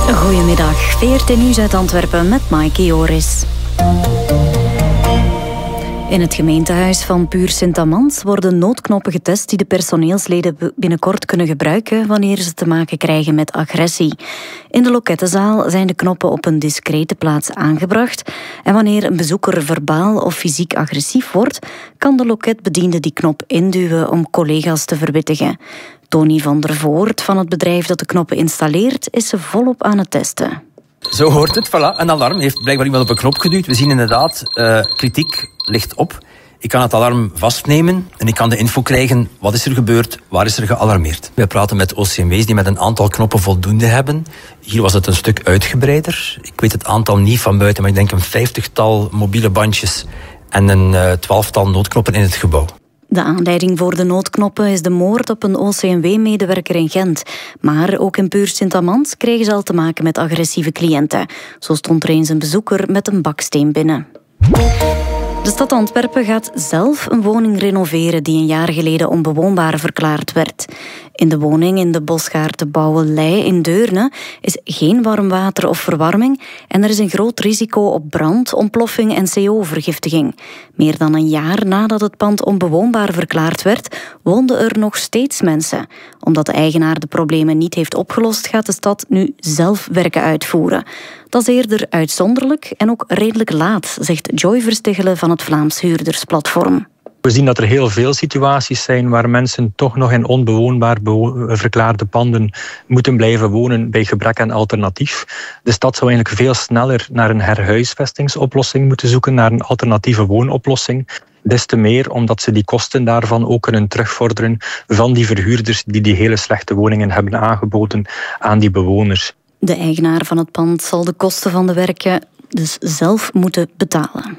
Goedemiddag, VRT Nieuws uit Antwerpen met Maaike Joris. In het gemeentehuis van Puur Sint-Amans worden noodknoppen getest die de personeelsleden binnenkort kunnen gebruiken wanneer ze te maken krijgen met agressie. In de lokettenzaal zijn de knoppen op een discrete plaats aangebracht en wanneer een bezoeker verbaal of fysiek agressief wordt, kan de loketbediende die knop induwen om collega's te verwittigen. Tony van der Voort van het bedrijf dat de knoppen installeert is ze volop aan het testen. Zo hoort het, voilà. Een alarm heeft blijkbaar iemand op een knop geduwd. We zien inderdaad, kritiek ligt op. Ik kan het alarm vastnemen en ik kan de info krijgen. Wat is er gebeurd? Waar is er gealarmeerd? We praten met OCMW's die met een aantal knoppen voldoende hebben. Hier was het een stuk uitgebreider. Ik weet het aantal niet van buiten, maar ik denk een 50-tal mobiele bandjes en een 12-tal noodknoppen in het gebouw. De aanleiding voor de noodknoppen is de moord op een OCMW-medewerker in Gent. Maar ook in Puur Sint-Amans kregen ze al te maken met agressieve cliënten. Zo stond er eens een bezoeker met een baksteen binnen. De stad Antwerpen gaat zelf een woning renoveren die een jaar geleden onbewoonbaar verklaard werd. In de woning in de Bosgaard Bouwelei in Deurne is geen warm water of verwarming en er is een groot risico op brand, ontploffing en CO-vergiftiging. Meer dan een jaar nadat het pand onbewoonbaar verklaard werd, woonden er nog steeds mensen. Omdat de eigenaar de problemen niet heeft opgelost, gaat de stad nu zelf werken uitvoeren. Dat is eerder uitzonderlijk en ook redelijk laat, zegt Joy Verstichelen van het Vlaams Huurdersplatform. We zien dat er heel veel situaties zijn waar mensen toch nog in onbewoonbaar verklaarde panden moeten blijven wonen bij gebrek aan alternatief. De stad zou eigenlijk veel sneller naar een herhuisvestingsoplossing moeten zoeken, naar een alternatieve woonoplossing. Des te meer omdat ze die kosten daarvan ook kunnen terugvorderen van die verhuurders die die hele slechte woningen hebben aangeboden aan die bewoners. De eigenaar van het pand zal de kosten van de werken dus zelf moeten betalen.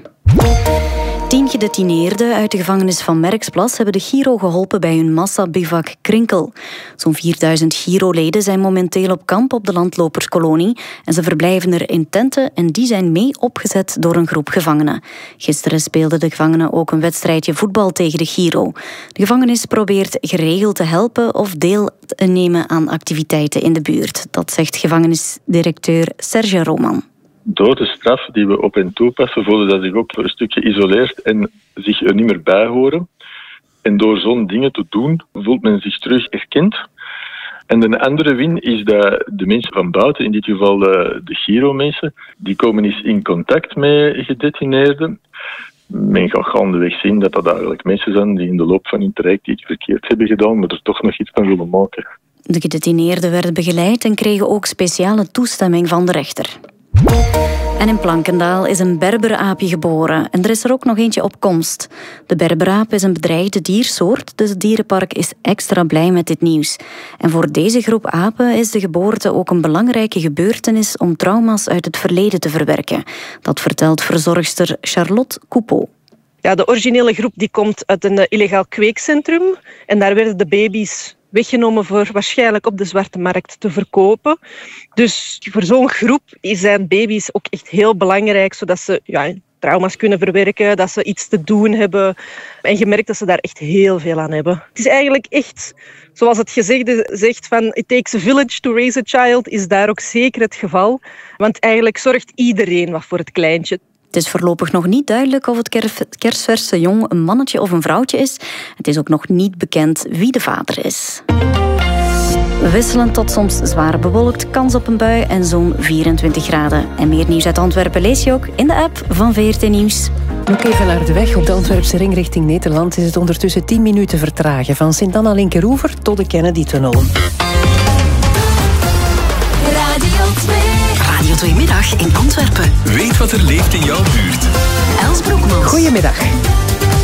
10 gedetineerden uit de gevangenis van Merksplas hebben de Giro geholpen bij hun massa-bivak Krinkel. Zo'n 4000 Giro-leden zijn momenteel op kamp op de landloperskolonie en ze verblijven er in tenten en die zijn mee opgezet door een groep gevangenen. Gisteren speelden de gevangenen ook een wedstrijdje voetbal tegen de Giro. De gevangenis probeert geregeld te helpen of deel te nemen aan activiteiten in de buurt. Dat zegt gevangenisdirecteur Serge Roman. Door de straf die we op hen toepassen, voelen ze zich ook voor een stuk geïsoleerd en zich er niet meer bij horen. En door zo'n dingen te doen, voelt men zich terug erkend. En de andere win is dat de mensen van buiten, in dit geval de Giro-mensen, die komen eens in contact met gedetineerden. Men gaat gaandeweg zien dat dat eigenlijk mensen zijn die in de loop van hun traject iets verkeerd hebben gedaan, maar er toch nog iets van willen maken. De gedetineerden werden begeleid en kregen ook speciale toestemming van de rechter. En in Plankendaal is een berberaapje geboren en er is er ook nog eentje op komst. De berberaap is een bedreigde diersoort, dus het dierenpark is extra blij met dit nieuws. En voor deze groep apen is de geboorte ook een belangrijke gebeurtenis om trauma's uit het verleden te verwerken. Dat vertelt verzorgster Charlotte Coupeau. Ja, de originele groep die komt uit een illegaal kweekcentrum en daar werden de baby's weggenomen voor waarschijnlijk op de zwarte markt te verkopen. Dus voor zo'n groep zijn baby's ook echt heel belangrijk, zodat ze trauma's kunnen verwerken, dat ze iets te doen hebben. En je merkt dat ze daar echt heel veel aan hebben. Het is eigenlijk echt, zoals het gezegde zegt van it takes a village to raise a child, is daar ook zeker het geval. Want eigenlijk zorgt iedereen wat voor het kleintje. Het is voorlopig nog niet duidelijk of het kersverse jong een mannetje of een vrouwtje is. Het is ook nog niet bekend wie de vader is. Wisselend tot soms zwaar bewolkt, kans op een bui en zo'n 24 graden. En meer nieuws uit Antwerpen lees je ook in de app van VRT Nieuws. Nog even naar de weg. Op de Antwerpse ring richting Nederland is het ondertussen 10 minuten vertragen. Van Sint-Anna-Linkeroever tot de Kennedy-tunnel. Radio 2 Middag in Antwerpen. Weet wat er leeft in jouw buurt. Els Broekmans. Goedemiddag.